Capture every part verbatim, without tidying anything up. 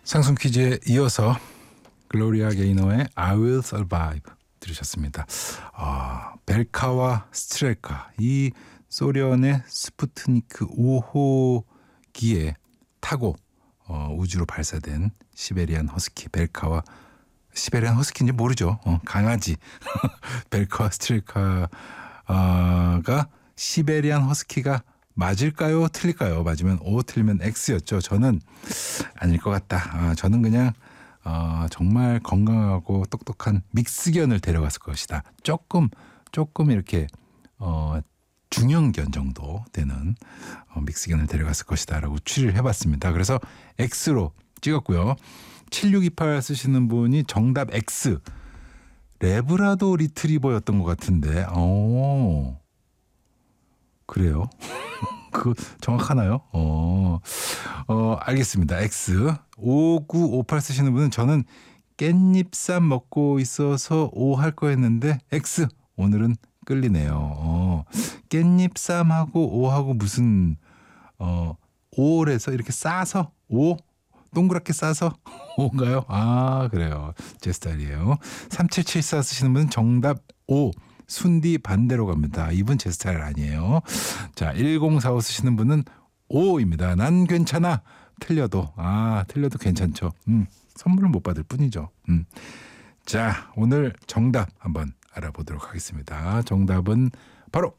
상승 퀴즈에 이어서 글로리아 게이너의 I Will Survive 들으셨습니다. 아, 벨카와 스트렐카, 이 소련의 스푸트니크 오 호기에 타고 어, 우주로 발사된 시베리안 허스키 벨카와, 시베리안 허스키인지 모르죠. 어, 강아지 벨카와 스트렐카가 시베리안 허스키가 맞을까요? 틀릴까요? 맞으면 O, 틀리면 X였죠. 저는 아닐 것 같다. 아, 저는 그냥 어, 정말 건강하고 똑똑한 믹스견을 데려갔을 것이다. 조금 조금 이렇게 어, 중형견 정도 되는 어, 믹스견을 데려갔을 것이다 라고 추리를 해봤습니다. 그래서 X로 찍었고요. 칠육이팔 쓰시는 분이 정답 X, 레브라도 리트리버였던 것 같은데, 오, 그래요? 그 정확하나요? 어, 어 알겠습니다. X. 오구오팔 쓰시는 분은 저는 깻잎쌈 먹고 있어서 O 할 거였는데 X. 오늘은 끌리네요. 어, 깻잎쌈하고 O하고 무슨 어 O에서 이렇게 싸서 O, 동그랗게 싸서 O인가요? 아, 그래요. 제 스타일이에요. 삼칠칠사 쓰시는 분은 정답 O. 순디 반대로 갑니다. 이분 제 스타일 아니에요. 자, 일공사오 쓰시는 분은 O입니다. 난 괜찮아. 틀려도, 아, 틀려도 괜찮죠. 음, 선물을 못 받을 뿐이죠. 음. 자, 오늘 정답 한번 알아보도록 하겠습니다. 정답은 바로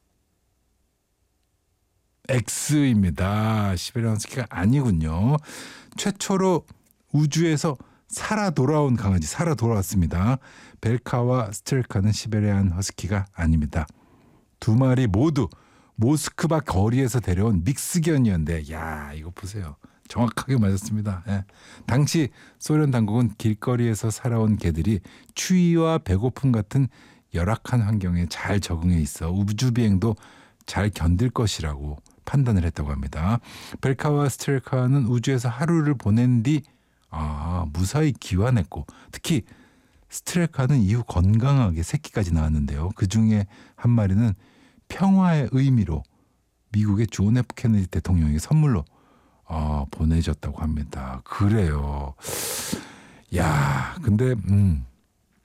X입니다. 시베리안 허스키가 아니군요. 최초로 우주에서 살아 돌아온 강아지, 살아 돌아왔습니다. 벨카와 스트렐카는 시베리안 허스키가 아닙니다. 두 마리 모두 모스크바 거리에서 데려온 믹스견이었는데, 야, 이거 보세요. 정확하게 맞았습니다. 예. 당시 소련 당국은 길거리에서 살아온 개들이 추위와 배고픔 같은 열악한 환경에 잘 적응해 있어 우주 비행도 잘 견딜 것이라고 판단을 했다고 합니다. 벨카와 스트렐카는 우주에서 하루를 보낸 뒤 아, 무사히 귀환했고, 특히 스트렐카는 이후 건강하게 새끼까지 낳았는데요. 그중에 한 마리는 평화의 의미로 미국의 존 F 케네디 대통령에게 선물로 아, 보내줬다고 합니다. 그래요. 야, 근데 음,